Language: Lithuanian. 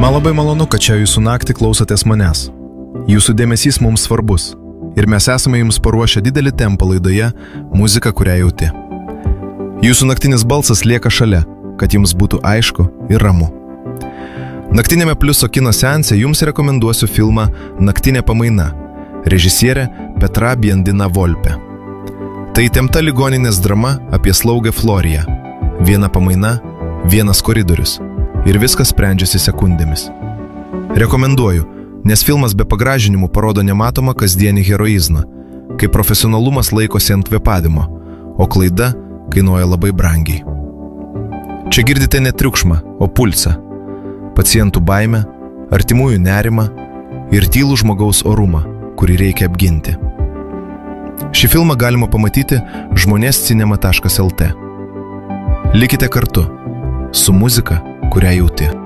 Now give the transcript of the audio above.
Man labai malonu, kad čia jūsų naktį klausotės manęs. Jūsų dėmesys mums svarbus ir mes esame jums paruošę didelį tempą laidoje Muzika, kurią jauti. Jūsų naktinis balsas lieka šalia, kad jums būtų aišku ir ramu. Naktinėme Pliuso kino seanse jums rekomenduosiu filmą Naktinė pamaina, režisierė Petra Biendina Volpe. Tai įtempta ligoninės drama apie slaugę Floriją. Viena pamaina, vienas koridorius. Ir viskas sprendžiasi sekundėmis. Rekomenduoju, nes filmas be pagražinimų parodo nematomą kasdienį heroizmą, kai profesionalumas laikosi ant kvėpavimo, o klaida kainuoja labai brangiai. Čia girdite ne triukšmą, o pulsą, pacientų baimę, artimųjų nerimą ir tylų žmogaus orumą, kurį reikia apginti. Šį filmą galima pamatyti žmonėscinema.lt. Likite kartu su muzika, kurią jauti.